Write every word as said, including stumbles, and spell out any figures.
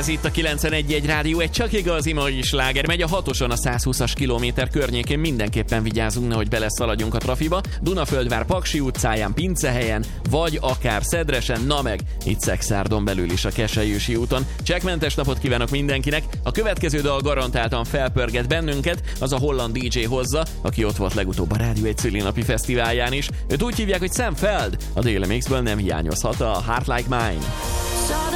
Ez itt a kilencvenegy egy Rádió, egy csak igazi mai sláger. Megy a hatoson a százhúszas kilométer környékén, mindenképpen vigyázzunk, nehogy beleszaladjunk a trafiba. Dunaföldvár Paksi utcáján, Pincehelyen, vagy akár Szedresen, na meg itt Szekszárdon belül is a Keselyősi úton. Csekkmentes napot kívánok mindenkinek. A következő dal garantáltan felpörget bennünket, az a holland dé dzsé hozza, aki ott volt legutóbb a Rádió egy szülinapi fesztiválján is. Őt úgy hívják, hogy Sam Feld. A Daily Mixből nem hiányozhat a Heart Like Mine.